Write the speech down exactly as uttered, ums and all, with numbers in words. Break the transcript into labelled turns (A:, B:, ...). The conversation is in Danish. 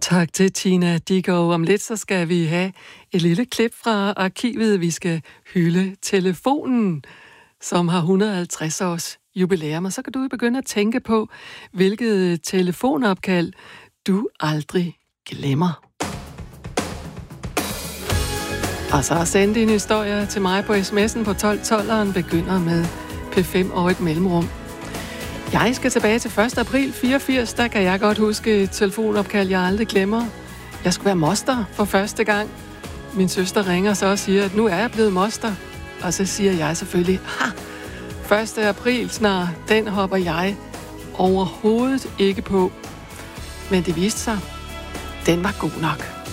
A: Tak til Tina Dickow. Om lidt så skal vi have et lille klip fra arkivet. Vi skal hylde telefonen, som har et hundrede og halvtreds års jubilæum. Og så kan du begynde at tænke på, hvilket telefonopkald du aldrig glemmer. Og så send din historie til mig på sms'en på tolv tolveren begynder med P fem og et mellemrum. Jeg skal tilbage til første april fireogfirs, der kan jeg godt huske et telefonopkald, jeg aldrig glemmer. Jeg skulle være moster for første gang. Min søster ringer så og siger, at nu er jeg blevet moster. Og så siger jeg selvfølgelig, ha, første april snart, den hopper jeg overhovedet ikke på. Men det viste sig, den var god nok.